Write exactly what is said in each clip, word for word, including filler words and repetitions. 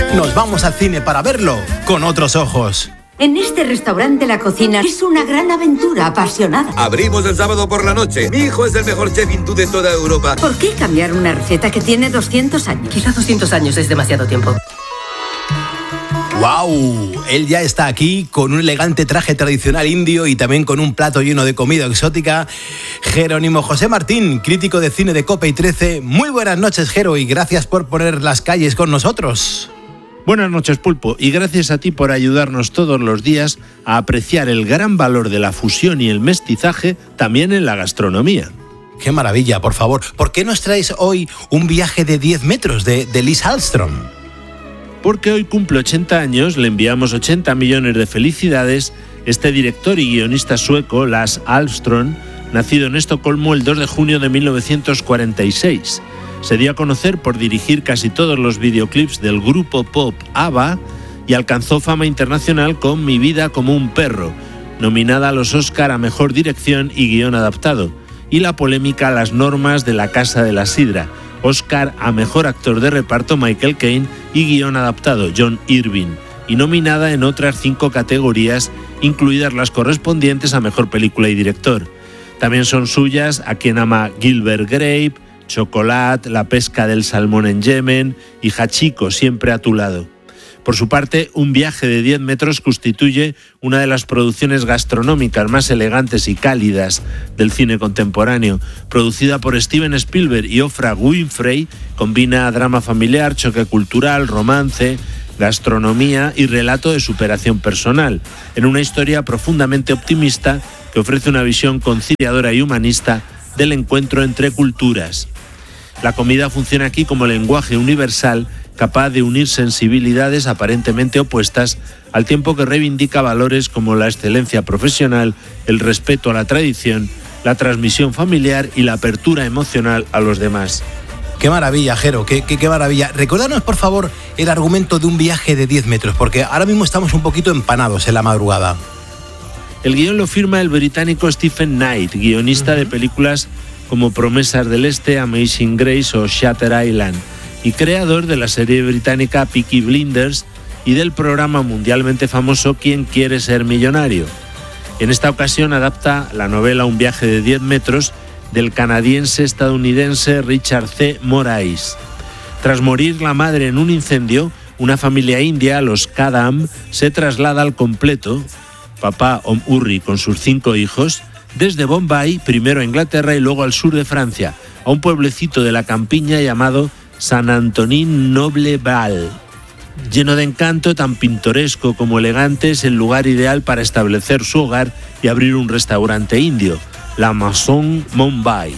nos vamos al cine para verlo con otros ojos. En este restaurante la cocina es una gran aventura apasionada. Abrimos el sábado por la noche. Mi hijo es el mejor chef hindú de toda Europa. ¿Por qué cambiar una receta que tiene doscientos años? Quizá doscientos años es demasiado tiempo. ¡Wow! Él ya está aquí con un elegante traje tradicional indio y también con un plato lleno de comida exótica. Jerónimo José Martín, crítico de cine de COPE y trece. Muy buenas noches, Jero, y gracias por poner las calles con nosotros. Buenas noches, Pulpo, y gracias a ti por ayudarnos todos los días a apreciar el gran valor de la fusión y el mestizaje también en la gastronomía. ¡Qué maravilla, por favor! ¿Por qué nos traes hoy un viaje de diez metros de, de Liz Hallström? Porque hoy cumple ochenta años, le enviamos ochenta millones de felicidades, este director y guionista sueco, Lasse Hallström, nacido en Estocolmo el dos de junio de mil novecientos cuarenta y seis. Se dio a conocer por dirigir casi todos los videoclips del grupo pop ABBA y alcanzó fama internacional con Mi vida como un perro, nominada a los Oscar a Mejor Dirección y Guión Adaptado, y la polémica Las normas de la Casa de la Sidra, Oscar a Mejor Actor de Reparto Michael Caine y Guión Adaptado John Irving, y nominada en otras cinco categorías, incluidas las correspondientes a Mejor Película y Director. También son suyas A quien ama Gilbert Grape, Chocolate, La pesca del salmón en Yemen y Hachiko, siempre a tu lado. Por su parte, Un viaje de diez metros constituye una de las producciones gastronómicas más elegantes y cálidas del cine contemporáneo. Producida por Steven Spielberg y Oprah Winfrey, combina drama familiar, choque cultural, romance, gastronomía y relato de superación personal, en una historia profundamente optimista que ofrece una visión conciliadora y humanista del encuentro entre culturas. La comida funciona aquí como lenguaje universal capaz de unir sensibilidades aparentemente opuestas, al tiempo que reivindica valores como la excelencia profesional, el respeto a la tradición, la transmisión familiar y la apertura emocional a los demás. ¡Qué maravilla, Jero! Qué, qué, ¡Qué maravilla! Recuérdanos, por favor, el argumento de Un viaje de diez metros, porque ahora mismo estamos un poquito empanados en la madrugada. El guión lo firma el británico Stephen Knight, guionista uh-huh. de películas como Promesas del Este, Amazing Grace o Shutter Island, y creador de la serie británica Peaky Blinders y del programa mundialmente famoso ¿Quién quiere ser millonario? En esta ocasión adapta la novela Un viaje de diez metros del canadiense-estadounidense Richard C. Morais. Tras morir la madre en un incendio, una familia india, los Kadam, se traslada al completo, papá Om Urri con sus cinco hijos, desde Bombay, primero a Inglaterra y luego al sur de Francia, a un pueblecito de la campiña llamado San Antonin Noble Val. Lleno de encanto, tan pintoresco como elegante, es el lugar ideal para establecer su hogar y abrir un restaurante indio, la Maison Mumbai.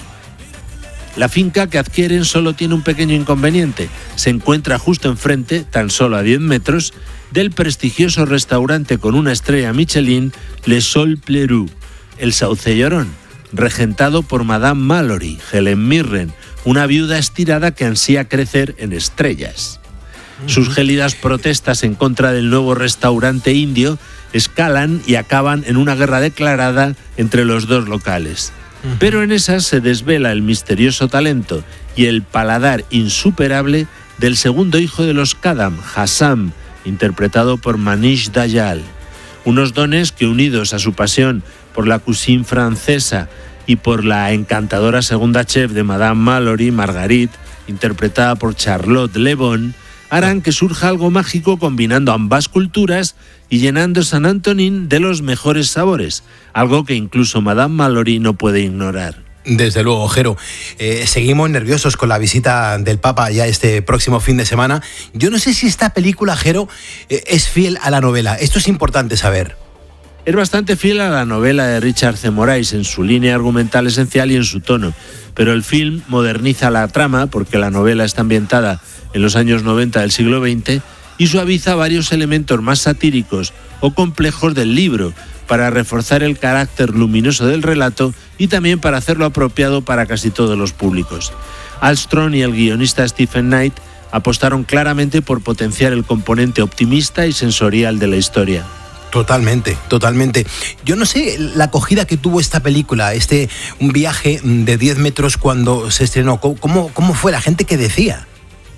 La finca que adquieren solo tiene un pequeño inconveniente. Se encuentra justo enfrente, tan solo a diez metros, del prestigioso restaurante con una estrella Michelin, Le Sol Pleureux, el Sauce Llorón, regentado por Madame Mallory, Helen Mirren, una viuda estirada que ansía crecer en estrellas. Sus gélidas protestas en contra del nuevo restaurante indio escalan y acaban en una guerra declarada entre los dos locales. Pero en esas se desvela el misterioso talento y el paladar insuperable del segundo hijo de los Kadam, Hassam, interpretado por Manish Dayal. Unos dones que, unidos a su pasión por la cuisine francesa y por la encantadora segunda chef de Madame Mallory, Marguerite, interpretada por Charlotte Le Bon, harán que surja algo mágico combinando ambas culturas y llenando San Antonin de los mejores sabores, algo que incluso Madame Mallory no puede ignorar. Desde luego, Jero. Eh, seguimos nerviosos con la visita del Papa ya este próximo fin de semana. Yo no sé si esta película, Jero, eh, es fiel a la novela. Esto es importante saber. Es bastante fiel a la novela de Richard C. Morais en su línea argumental esencial y en su tono, pero el film moderniza la trama, porque la novela está ambientada en los años noventa del siglo veinte, y suaviza varios elementos más satíricos o complejos del libro, para reforzar el carácter luminoso del relato y también para hacerlo apropiado para casi todos los públicos. Hallström y el guionista Stephen Knight apostaron claramente por potenciar el componente optimista y sensorial de la historia. Totalmente, totalmente. Yo no sé la acogida que tuvo esta película, este Un viaje de diez metros cuando se estrenó. ¿Cómo, cómo fue la gente que decía?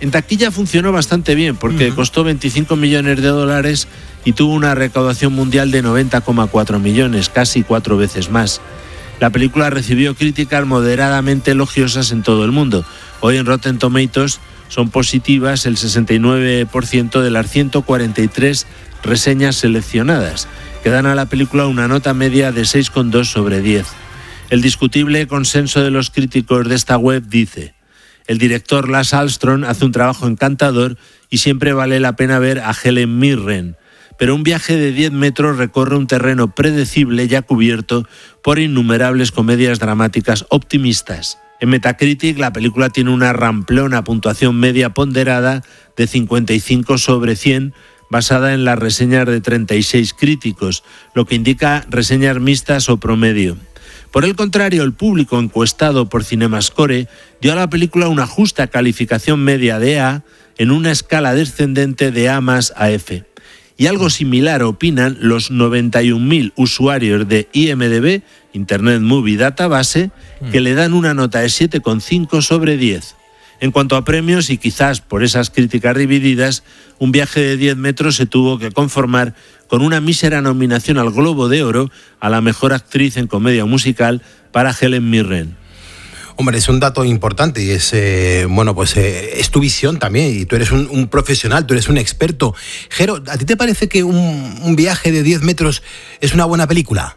En taquilla funcionó bastante bien porque uh-huh. costó veinticinco millones de dólares y tuvo una recaudación mundial de noventa coma cuatro millones, casi cuatro veces más. La película recibió críticas moderadamente elogiosas en todo el mundo. Hoy en Rotten Tomatoes son positivas el sesenta y nueve por ciento de las ciento cuarenta y tres reseñas seleccionadas, que dan a la película una nota media de seis coma dos sobre diez. El discutible consenso de los críticos de esta web dice: el director Lars Ahlström hace un trabajo encantador y siempre vale la pena ver a Helen Mirren, pero un viaje de diez metros recorre un terreno predecible ya cubierto por innumerables comedias dramáticas optimistas. En Metacritic la película tiene una ramplona puntuación media ponderada de cincuenta y cinco sobre cien, basada en las reseñas de treinta y seis críticos, lo que indica reseñas mixtas o promedio. Por el contrario, el público encuestado por CinemaScore dio a la película una justa calificación media de A en una escala descendente de A más a F. Y algo similar opinan los noventa y un mil usuarios de I M D B, Internet Movie Database, que le dan una nota de siete coma cinco sobre diez. En cuanto a premios, y quizás por esas críticas divididas, Un viaje de diez metros se tuvo que conformar con una mísera nominación al Globo de Oro a la mejor actriz en comedia musical para Helen Mirren. Hombre, es un dato importante y es, eh, bueno, pues eh, es tu visión también y tú eres un, un profesional, tú eres un experto. Jero, ¿a ti te parece que un, un viaje de diez metros es una buena película?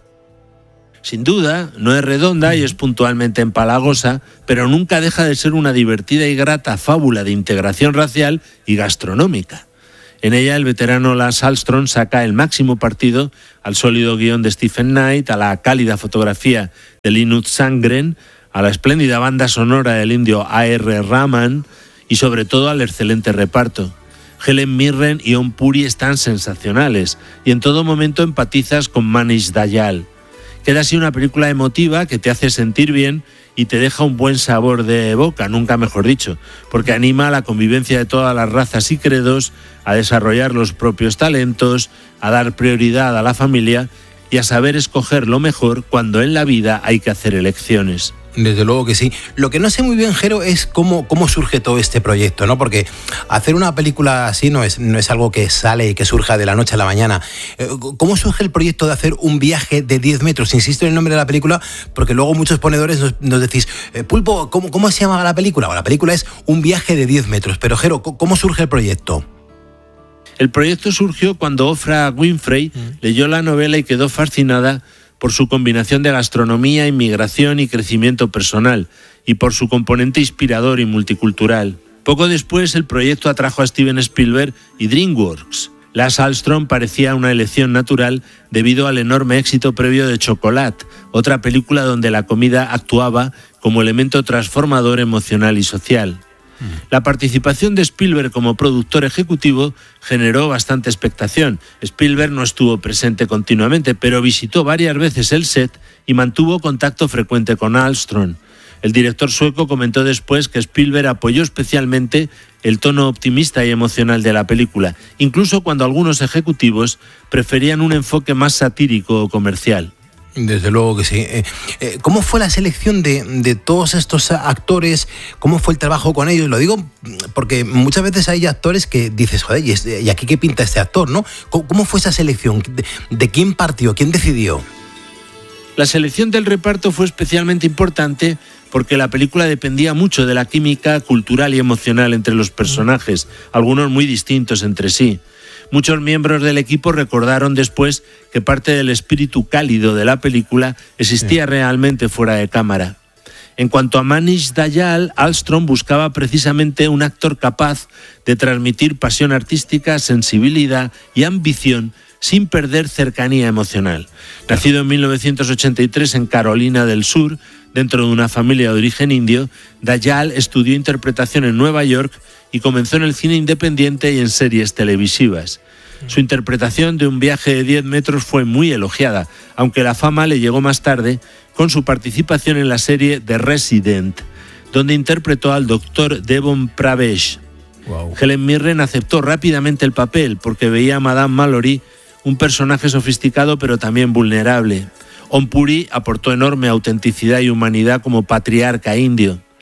Sin duda, no es redonda y es puntualmente empalagosa, pero nunca deja de ser una divertida y grata fábula de integración racial y gastronómica. En ella el veterano Lars Ahlström saca el máximo partido al sólido guión de Stephen Knight, a la cálida fotografía de Linus Sandgren, a la espléndida banda sonora del indio A R Rahman y sobre todo al excelente reparto. Helen Mirren y Om Puri están sensacionales y en todo momento empatizas con Manish Dayal. Queda así una película emotiva que te hace sentir bien y te deja un buen sabor de boca, nunca mejor dicho, porque anima a la convivencia de todas las razas y credos, a desarrollar los propios talentos, a dar prioridad a la familia y a saber escoger lo mejor cuando en la vida hay que hacer elecciones. Desde luego que sí. Lo que no sé muy bien, Jero, es cómo, cómo surge todo este proyecto, ¿no? Porque hacer una película así no es, no es algo que sale y que surja de la noche a la mañana. ¿Cómo surge el proyecto de hacer un viaje de diez metros? Insisto en el nombre de la película porque luego muchos ponedores nos, nos decís, Pulpo, ¿cómo, ¿cómo se llama la película? Bueno, la película es Un viaje de diez metros. Pero, Jero, ¿cómo surge el proyecto? El proyecto surgió cuando Oprah Winfrey mm. leyó la novela y quedó fascinada por su combinación de gastronomía, inmigración y crecimiento personal, y por su componente inspirador y multicultural. Poco después, el proyecto atrajo a Steven Spielberg y DreamWorks. Lars Ahlström parecía una elección natural debido al enorme éxito previo de Chocolat, otra película donde la comida actuaba como elemento transformador emocional y social. La participación de Spielberg como productor ejecutivo generó bastante expectación. Spielberg no estuvo presente continuamente, pero visitó varias veces el set y mantuvo contacto frecuente con Ahlström. El director sueco comentó después que Spielberg apoyó especialmente el tono optimista y emocional de la película, incluso cuando algunos ejecutivos preferían un enfoque más satírico o comercial. Desde luego que sí. Eh, eh, ¿Cómo fue la selección de, de todos estos actores? ¿Cómo fue el trabajo con ellos? Lo digo porque muchas veces hay actores que dices, joder, ¿y, este, ¿y aquí qué pinta este actor, no? ¿Cómo, cómo fue esa selección? ¿De, de quién partió? ¿Quién decidió? La selección del reparto fue especialmente importante porque la película dependía mucho de la química cultural y emocional entre los personajes, algunos muy distintos entre sí. Muchos miembros del equipo recordaron después que parte del espíritu cálido de la película existía sí. realmente fuera de cámara. En cuanto a Manish Dayal, Ahlström buscaba precisamente un actor capaz de transmitir pasión artística, sensibilidad y ambición sin perder cercanía emocional. Nacido en mil novecientos ochenta y tres en Carolina del Sur, dentro de una familia de origen indio, Dayal estudió interpretación en Nueva York y comenzó en el cine independiente y en series televisivas. Su interpretación de Un viaje de diez metros fue muy elogiada, aunque la fama le llegó más tarde con su participación en la serie The Resident, donde interpretó al doctor Devon Pravesh. Wow. Helen Mirren aceptó rápidamente el papel porque veía a Madame Mallory un personaje sofisticado pero también vulnerable. Om Puri aportó enorme autenticidad y humanidad como patriarca indio.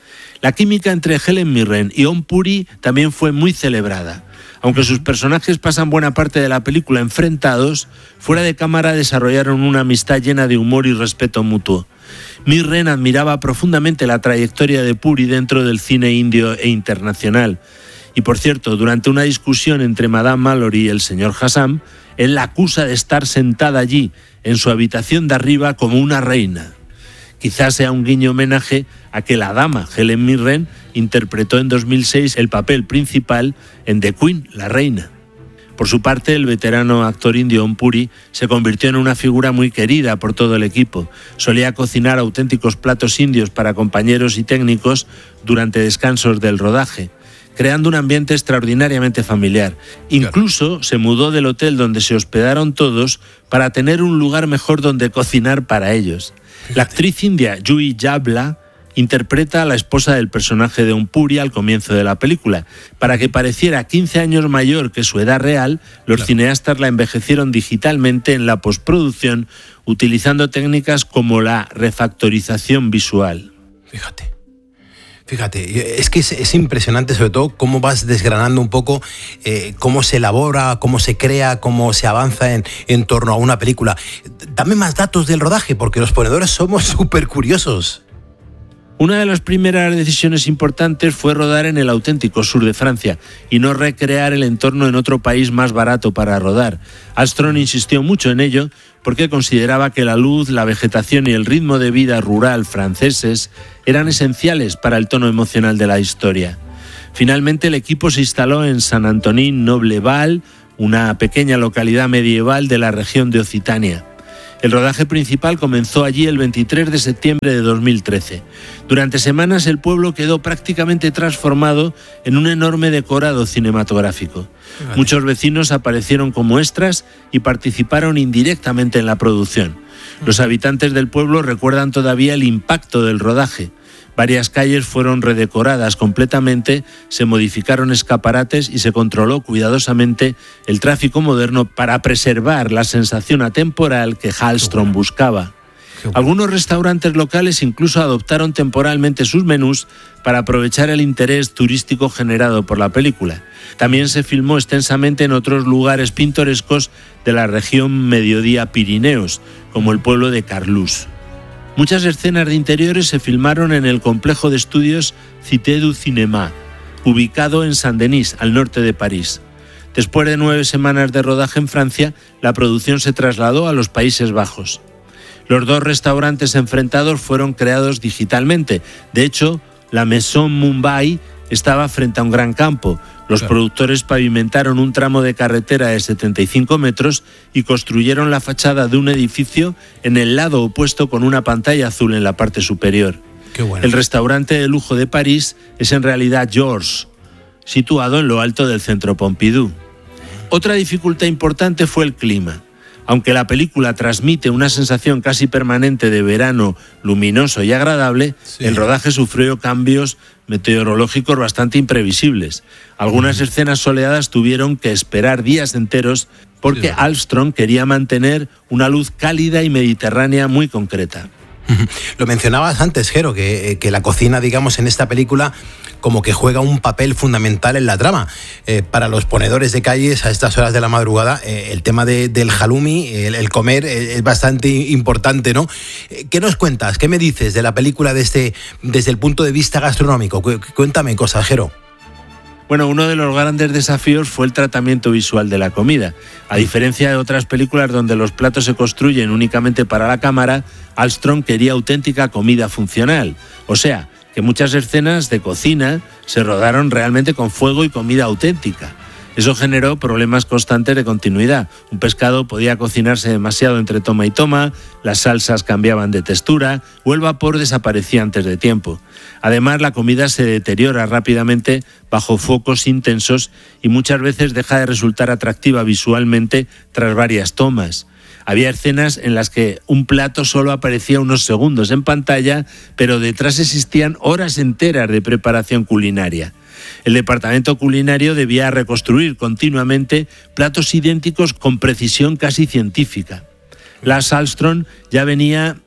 La química entre Helen Mirren y Om Puri también fue muy celebrada. Aunque sus personajes pasan buena parte de la película enfrentados, fuera de cámara desarrollaron una amistad llena de humor y respeto mutuo. Mirren admiraba profundamente la trayectoria de Puri dentro del cine indio e internacional. Y por cierto, durante una discusión entre Madame Mallory y el señor Hassam, él la acusa de estar sentada allí, en su habitación de arriba, como una reina. Quizás sea un guiño homenaje a que la dama Helen Mirren interpretó en dos mil seis el papel principal en The Queen, la reina. Por su parte, el veterano actor indio Om Puri se convirtió en una figura muy querida por todo el equipo. Solía cocinar auténticos platos indios para compañeros y técnicos durante descansos del rodaje, creando un ambiente extraordinariamente familiar. Incluso se mudó del hotel donde se hospedaron todos para tener un lugar mejor donde cocinar para ellos. La actriz india Juhi Chawla interpreta a la esposa del personaje de Om Puri al comienzo de la película. Para que pareciera quince años mayor que su edad real, los claro. cineastas la envejecieron digitalmente en la postproducción utilizando técnicas como la refactorización visual. Fíjate. Fíjate, es que es, es impresionante sobre todo cómo vas desgranando un poco eh, cómo se elabora, cómo se crea, cómo se avanza en, en torno a una película. Dame más datos del rodaje, porque los ponedores somos súper curiosos. Una de las primeras decisiones importantes fue rodar en el auténtico sur de Francia y no recrear el entorno en otro país más barato para rodar. Armstrong insistió mucho en ello porque consideraba que la luz, la vegetación y el ritmo de vida rural franceses eran esenciales para el tono emocional de la historia. Finalmente el equipo se instaló en Saint-Antonin-Noble-Val, una pequeña localidad medieval de la región de Occitania. El rodaje principal comenzó allí el veintitrés de septiembre de dos mil trece. Durante semanas el pueblo quedó prácticamente transformado en un enorme decorado cinematográfico. Vale. Muchos vecinos aparecieron como extras y participaron indirectamente en la producción. Los habitantes del pueblo recuerdan todavía el impacto del rodaje. Varias calles fueron redecoradas completamente, se modificaron escaparates y se controló cuidadosamente el tráfico moderno para preservar la sensación atemporal que Hallström buscaba. Algunos restaurantes locales incluso adoptaron temporalmente sus menús para aprovechar el interés turístico generado por la película. También se filmó extensamente en otros lugares pintorescos de la región Mediodía Pirineos, como el pueblo de Carlús. Muchas escenas de interiores se filmaron en el complejo de estudios Cité du Cinéma, ubicado en Saint-Denis, al norte de París. Después de nueve semanas de rodaje en Francia, la producción se trasladó a los Países Bajos. Los dos restaurantes enfrentados fueron creados digitalmente. De hecho, la Maison Mumbai estaba frente a un gran campo. Los claro. productores pavimentaron un tramo de carretera de setenta y cinco metros y construyeron la fachada de un edificio en el lado opuesto con una pantalla azul en la parte superior. Qué bueno. El restaurante de lujo de París es en realidad Georges, situado en lo alto del Centro Pompidou. Otra dificultad importante fue el clima. Aunque la película transmite una sensación casi permanente de verano luminoso y agradable, sí. el rodaje sufrió cambios meteorológicos bastante imprevisibles. Algunas escenas soleadas tuvieron que esperar días enteros porque sí. Armstrong quería mantener una luz cálida y mediterránea muy concreta. Lo mencionabas antes, Jero, que, que la cocina, digamos, en esta película como que juega un papel fundamental en la trama. Eh, para los ponedores de calles a estas horas de la madrugada, eh, el tema de, del halloumi, el, el comer, eh, es bastante importante, ¿no? Eh, ¿Qué nos cuentas? ¿Qué me dices de la película desde, desde el punto de vista gastronómico? Cu- cuéntame cosas, Jero. Bueno, uno de los grandes desafíos fue el tratamiento visual de la comida. A diferencia de otras películas donde los platos se construyen únicamente para la cámara, Armstrong quería auténtica comida funcional. O sea, que muchas escenas de cocina se rodaron realmente con fuego y comida auténtica. Eso generó problemas constantes de continuidad. Un pescado podía cocinarse demasiado entre toma y toma, las salsas cambiaban de textura o el vapor desaparecía antes de tiempo. Además, la comida se deteriora rápidamente bajo focos intensos y muchas veces deja de resultar atractiva visualmente tras varias tomas. Había escenas en las que un plato solo aparecía unos segundos en pantalla, pero detrás existían horas enteras de preparación culinaria. El departamento culinario debía reconstruir continuamente platos idénticos con precisión casi científica. Lars Armstrong ya venía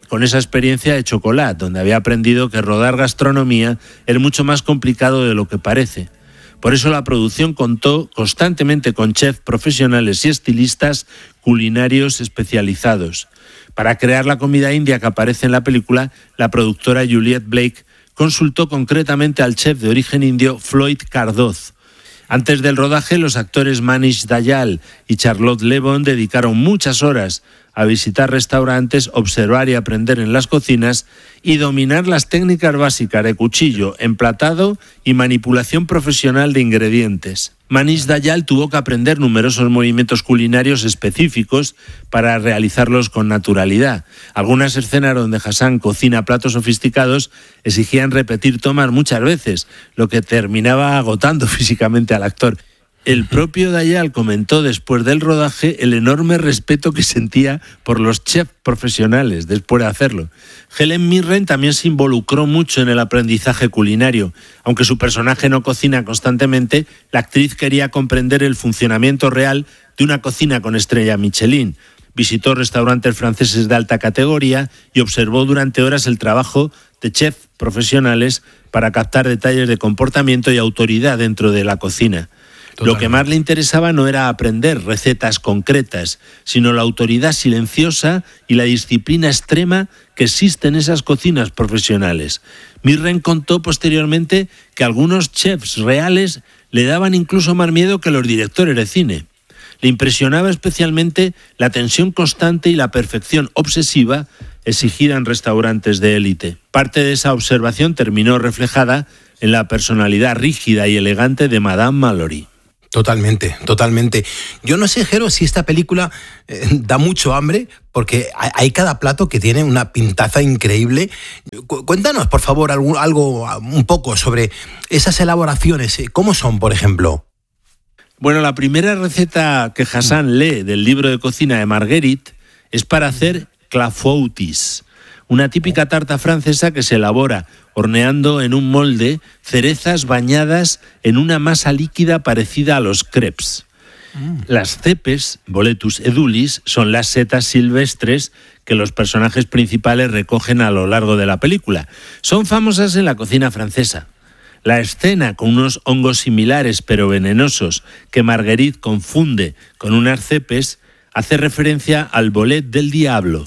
con esa experiencia de Chocolat, donde había aprendido que rodar gastronomía es mucho más complicado de lo que parece. Por eso la producción contó constantemente con chefs profesionales y estilistas culinarios especializados. Para crear la comida india que aparece en la película, la productora Juliette Blake consultó concretamente al chef de origen indio Floyd Cardoz. Antes del rodaje, los actores Manish Dayal y Charlotte Lebon dedicaron muchas horas a visitar restaurantes, observar y aprender en las cocinas y dominar las técnicas básicas de cuchillo, emplatado y manipulación profesional de ingredientes. Manish Dayal tuvo que aprender numerosos movimientos culinarios específicos para realizarlos con naturalidad. Algunas escenas donde Hassan cocina platos sofisticados exigían repetir tomas muchas veces, lo que terminaba agotando físicamente al actor. El propio Dayal comentó después del rodaje el enorme respeto que sentía por los chefs profesionales después de hacerlo. Helen Mirren también se involucró mucho en el aprendizaje culinario. Aunque su personaje no cocina constantemente, la actriz quería comprender el funcionamiento real de una cocina con estrella Michelin. Visitó restaurantes franceses de alta categoría y observó durante horas el trabajo de chefs profesionales para captar detalles de comportamiento y autoridad dentro de la cocina. Totalmente. Lo que más le interesaba no era aprender recetas concretas, sino la autoridad silenciosa y la disciplina extrema que existe en esas cocinas profesionales. Mirren contó posteriormente que algunos chefs reales le daban incluso más miedo que los directores de cine. Le impresionaba especialmente la tensión constante y la perfección obsesiva exigida en restaurantes de élite. Parte de esa observación terminó reflejada en la personalidad rígida y elegante de Madame Mallory. Totalmente, totalmente. Yo no sé, Jero, si esta película eh, da mucho hambre, porque hay cada plato que tiene una pintaza increíble. Cu- cuéntanos, por favor, algo, algo un poco sobre esas elaboraciones. ¿Cómo son, por ejemplo? Bueno, la primera receta que Hassan lee del libro de cocina de Marguerite es para hacer clafoutis, una típica tarta francesa que se elabora horneando en un molde cerezas bañadas en una masa líquida parecida a los crepes. Mm. Las cepes, Boletus edulis, son las setas silvestres que los personajes principales recogen a lo largo de la película. Son famosas en la cocina francesa. La escena con unos hongos similares pero venenosos que Marguerite confunde con unas cepes hace referencia al bolet del diablo,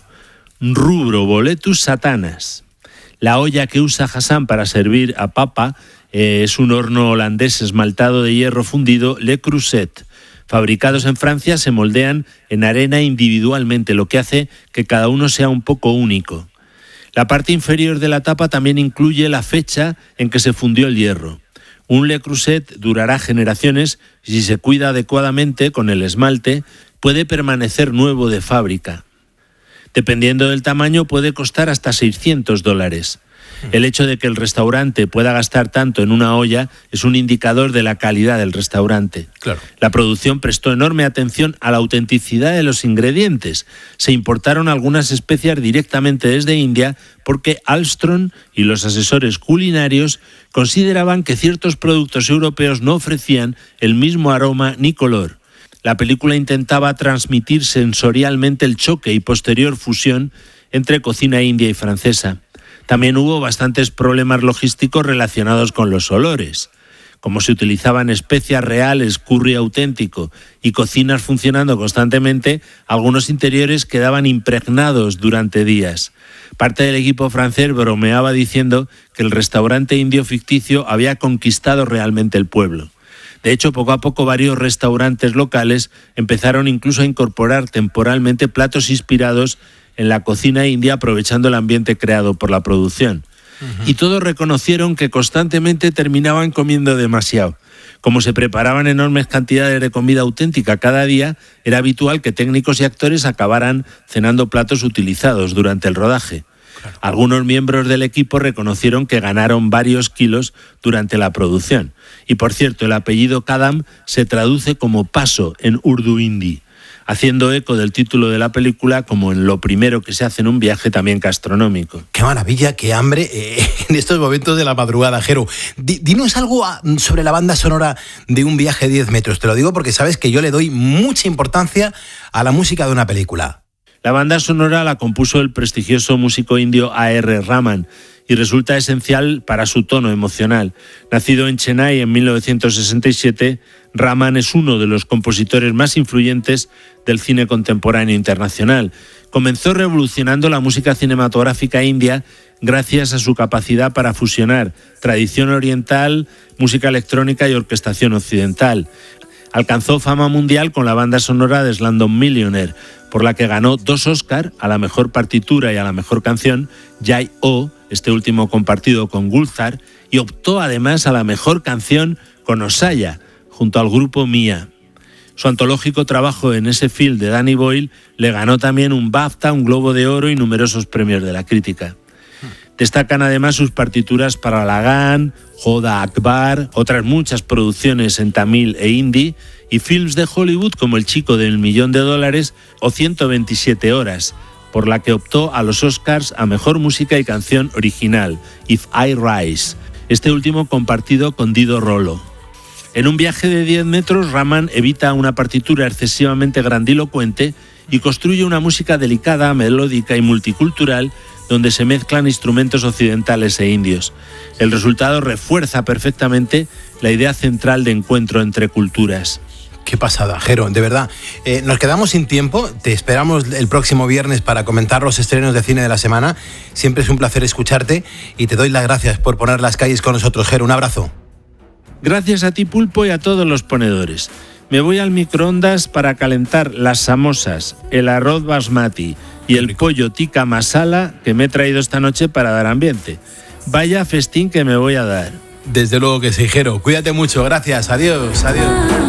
Rubro Boletus satanas. La olla que usa Hassan para servir a papa eh, es un horno holandés esmaltado de hierro fundido Le Creuset. Fabricados en Francia, se moldean en arena individualmente, lo que hace que cada uno sea un poco único. La parte inferior de la tapa también incluye la fecha en que se fundió el hierro. Un Le Creuset durará generaciones y si se cuida adecuadamente con el esmalte, puede permanecer nuevo de fábrica. Dependiendo del tamaño, puede costar hasta seiscientos dólares. El hecho de que el restaurante pueda gastar tanto en una olla es un indicador de la calidad del restaurante. Claro. La producción prestó enorme atención a la autenticidad de los ingredientes. Se importaron algunas especias directamente desde India porque Alstrom y los asesores culinarios consideraban que ciertos productos europeos no ofrecían el mismo aroma ni color. La película intentaba transmitir sensorialmente el choque y posterior fusión entre cocina india y francesa. También hubo bastantes problemas logísticos relacionados con los olores. Como se utilizaban especias reales, curry auténtico y cocinas funcionando constantemente, algunos interiores quedaban impregnados durante días. Parte del equipo francés bromeaba diciendo que el restaurante indio ficticio había conquistado realmente el pueblo. De hecho, poco a poco varios restaurantes locales empezaron incluso a incorporar temporalmente platos inspirados en la cocina india, aprovechando el ambiente creado por la producción. Uh-huh. Y todos reconocieron que constantemente terminaban comiendo demasiado. Como se preparaban enormes cantidades de comida auténtica cada día, era habitual que técnicos y actores acabaran cenando platos utilizados durante el rodaje. Claro. Algunos miembros del equipo reconocieron que ganaron varios kilos durante la producción. Y por cierto, el apellido Kadam se traduce como paso en urdu hindi, haciendo eco del título de la película como en lo primero que se hace en un viaje también gastronómico. ¡Qué maravilla, qué hambre eh, en estos momentos de la madrugada, Jero! D- dinos algo a, sobre la banda sonora de Un viaje de diez metros. Te lo digo porque sabes que yo le doy mucha importancia a la música de una película. La banda sonora la compuso el prestigioso músico indio A R Rahman y resulta esencial para su tono emocional. Nacido en Chennai en mil novecientos sesenta y siete, Rahman es uno de los compositores más influyentes del cine contemporáneo internacional. Comenzó revolucionando la música cinematográfica india gracias a su capacidad para fusionar tradición oriental, música electrónica y orquestación occidental. Alcanzó fama mundial con la banda sonora de Slumdog Millionaire, por la que ganó dos Oscar a la mejor partitura y a la mejor canción, Jai-O, este último compartido con Gulzar, y optó además a la mejor canción con Osaya, junto al grupo Mia. Su antológico trabajo en ese film de Danny Boyle le ganó también un BAFTA, un Globo de Oro y numerosos premios de la crítica. Destacan además sus partituras para Lagan, Joda Akbar, otras muchas producciones en tamil e hindi y films de Hollywood como El chico del millón de dólares o ciento veintisiete horas, por la que optó a los Oscars a Mejor Música y Canción Original, If I Rise, este último compartido con Dido Rolo. En un viaje de diez metros, Rahman evita una partitura excesivamente grandilocuente y construye una música delicada, melódica y multicultural donde se mezclan instrumentos occidentales e indios. El resultado refuerza perfectamente la idea central de encuentro entre culturas. Qué pasada, Jero, de verdad. Eh, nos quedamos sin tiempo, te esperamos el próximo viernes para comentar los estrenos de cine de la semana. Siempre es un placer escucharte y te doy las gracias por poner las calles con nosotros, Jero. Un abrazo. Gracias a ti, Pulpo, y a todos los ponedores. Me voy al microondas para calentar las samosas, el arroz basmati y el pollo tikka masala que me he traído esta noche para dar ambiente. Vaya festín que me voy a dar. Desde luego que sí, Jero. Cuídate mucho. Gracias. Adiós. Adiós.